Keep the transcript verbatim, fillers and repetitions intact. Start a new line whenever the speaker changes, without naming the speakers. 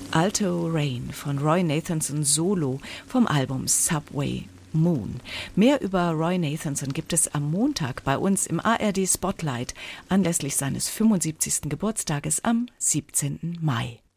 Alto Rain von Roy Nathanson solo vom Album Subway Moon. Mehr über Roy Nathanson gibt es am Montag bei uns im A R D Spotlight anlässlich seines fünfundsiebzigsten Geburtstages am siebzehnten Mai.